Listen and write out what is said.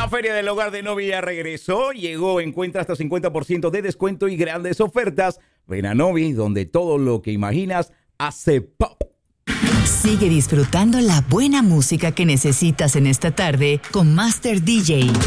La Feria del Hogar de Novi ya regresó, llegó, encuentra hasta 50% de descuento y grandes ofertas. Ven a Novi, donde todo lo que imaginas hace pop. Sigue disfrutando la buena música que necesitas en esta tarde con Master DJ.